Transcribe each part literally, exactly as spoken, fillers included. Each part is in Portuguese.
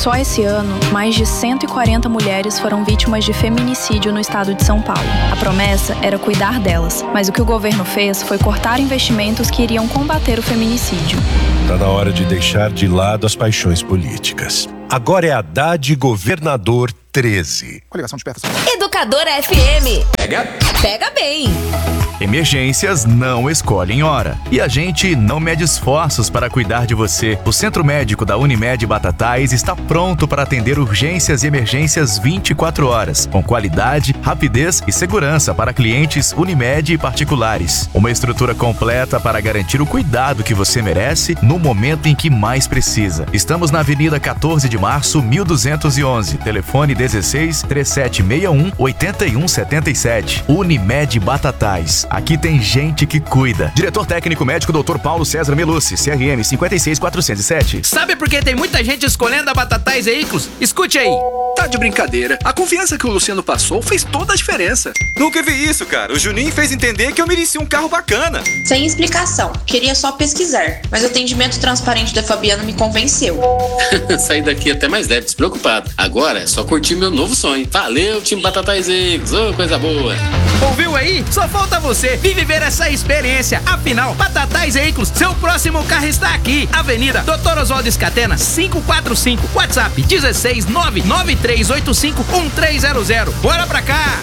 Só esse ano, mais de cento e quarenta mulheres foram vítimas de feminicídio no estado de São Paulo. A promessa era cuidar delas, mas o que o governo fez foi cortar investimentos que iriam combater o feminicídio. Está na hora de deixar de lado as paixões políticas. Agora é Haddad Governador treze. Coligação de perto. Educadora F M. Pega. Pega bem. Emergências não escolhem hora. E a gente não mede esforços para cuidar de você. O Centro Médico da Unimed Batatais está pronto para atender urgências e emergências vinte e quatro horas, com qualidade, rapidez e segurança para clientes Unimed e particulares. Uma estrutura completa para garantir o cuidado que você merece no momento em que mais precisa. Estamos na Avenida quatorze de março, mil duzentos e onze. Telefone dezesseis, trinta e sete sessenta e um, oitenta e um setenta e sete. Unimed Batatais. Aqui tem gente que cuida. Diretor técnico médico doutor Paulo César Melucci, C R M cinquenta e seis quatrocentos e sete. Sabe por que tem muita gente escolhendo a Batatais Veículos? Escute aí. Tá de brincadeira. A confiança que o Luciano passou fez toda a diferença. Nunca vi isso, cara. O Juninho fez entender que eu merecia um carro bacana. Sem explicação. Queria só pesquisar. Mas o atendimento transparente da Fabiana me convenceu. Saí daqui até mais leve, despreocupado. Agora é só curtir meu novo sonho. Valeu, time Batatais Veículos. Ô, coisa boa. Ouviu aí? Só falta você vir viver essa experiência. Afinal, Batatais Veículos, seu próximo carro está aqui. Avenida doutor Oswaldo Escatena, quinhentos e quarenta e cinco. WhatsApp dezesseis, nove nove três oito cinco, um três zero zero. Bora pra cá!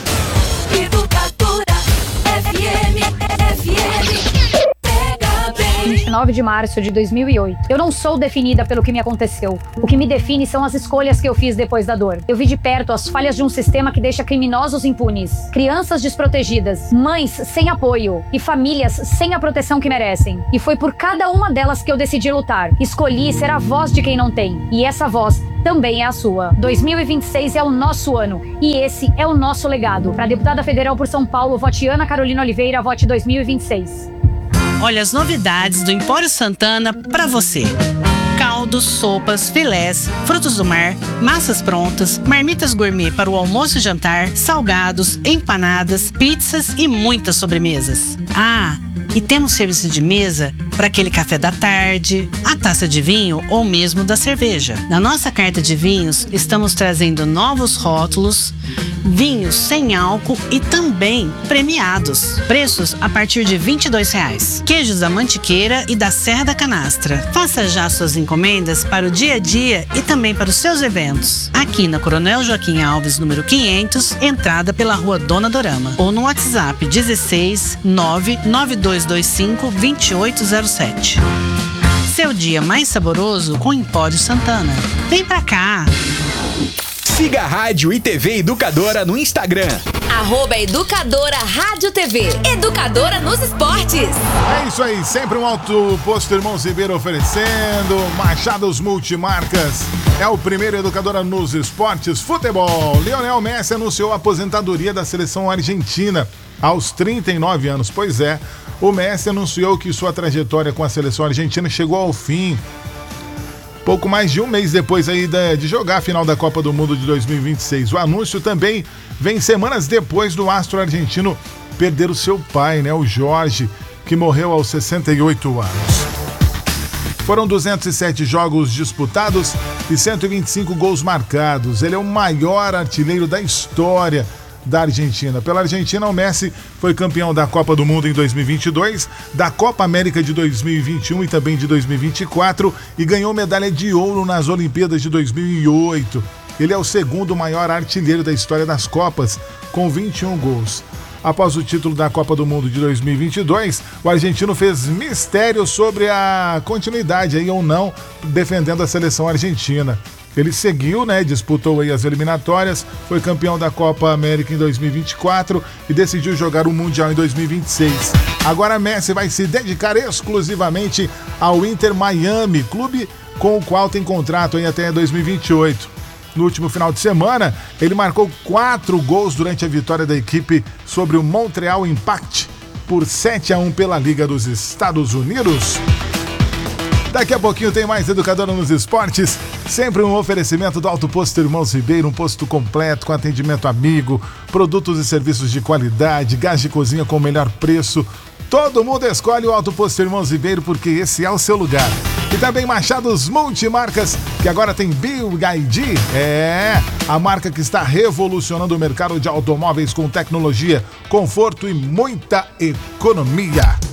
Educadora F M, F M. vinte e nove de março de dois mil e oito. Eu não sou definida pelo que me aconteceu. O que me define são as escolhas que eu fiz depois da dor. Eu vi de perto as falhas de um sistema que deixa criminosos impunes, crianças desprotegidas, mães sem apoio e famílias sem a proteção que merecem. E foi por cada uma delas que eu decidi lutar. Escolhi ser a voz de quem não tem. E essa voz também é a sua. dois mil e vinte e seis é o nosso ano. E esse é o nosso legado. Para deputada federal por São Paulo, vote Ana Carolina Oliveira, vote dois mil e vinte e seis. Olha as novidades do Empório Santana para você. Caldos, sopas, filés, frutos do mar, massas prontas, marmitas gourmet para o almoço e jantar, salgados, empanadas, pizzas e muitas sobremesas. Ah, e temos serviço de mesa para aquele café da tarde, a taça de vinho ou mesmo da cerveja. Na nossa carta de vinhos, estamos trazendo novos rótulos, vinhos sem álcool e também premiados. Preços a partir de vinte e dois reais. Queijos da Mantiqueira e da Serra da Canastra. Faça já suas encomendas para o dia a dia e também para os seus eventos. Aqui na Coronel Joaquim Alves, número quinhentos, entrada pela Rua Dona Dorama. Ou no WhatsApp dezesseis, nove nove dois dois cinco, dois oito zero sete. Seu dia mais saboroso com Empório Santana. Vem pra cá! Siga a Rádio e T V Educadora no Instagram. Arroba Educadora Rádio T V. Educadora nos esportes. É isso aí, sempre um Alto Posto Irmãos Ribeiro oferecendo. Machados Multimarcas é o primeiro Educadora nos esportes. Futebol. Lionel Messi anunciou a aposentadoria da seleção argentina aos trinta e nove anos. Pois é, o Messi anunciou que sua trajetória com a seleção argentina chegou ao fim. Pouco mais de um mês depois aí de jogar a final da Copa do Mundo de dois mil e vinte e seis. O anúncio também vem semanas depois do astro argentino perder o seu pai, né, o Jorge, que morreu aos sessenta e oito anos. Foram duzentos e sete jogos disputados e cento e vinte e cinco gols marcados. Ele é o maior artilheiro da história da Argentina. Pela Argentina, o Messi foi campeão da Copa do Mundo em dois mil e vinte e dois, da Copa América de dois mil e vinte e um e também de dois mil e vinte e quatro e ganhou medalha de ouro nas Olimpíadas de dois mil e oito. Ele é o segundo maior artilheiro da história das Copas, com vinte e um gols. Após o título da Copa do Mundo de dois mil e vinte e dois, o argentino fez mistério sobre a continuidade aí ou não defendendo a seleção argentina. Ele seguiu, né, disputou aí as eliminatórias, foi campeão da Copa América em dois mil e vinte e quatro e decidiu jogar o Mundial em dois mil e vinte e seis. Agora Messi vai se dedicar exclusivamente ao Inter Miami, clube com o qual tem contrato aí até dois mil e vinte e oito. No último final de semana, ele marcou quatro gols durante a vitória da equipe sobre o Montreal Impact por sete a um pela Liga dos Estados Unidos. Daqui a pouquinho tem mais Educadora nos Esportes, sempre um oferecimento do Alto Posto Irmãos Ribeiro, um posto completo com atendimento amigo, produtos e serviços de qualidade, gás de cozinha com o melhor preço, Todo mundo escolhe o Auto Posto Irmãos Ribeiro porque esse é o seu lugar. E também Machados Multimarcas, que agora tem B Y D. É, a marca que está revolucionando o mercado de automóveis com tecnologia, conforto e muita economia.